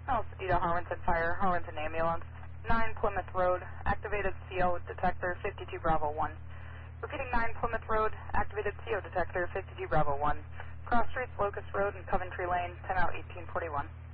Altadena, Harwinton Fire, Harwinton Ambulance, 9 Plymouth Road, activated CO detector 52 Bravo 1. Repeating 9 Plymouth Road, activated CO detector 52 Bravo 1. Cross streets, Locust Road and Coventry Lane, 10 out 1841.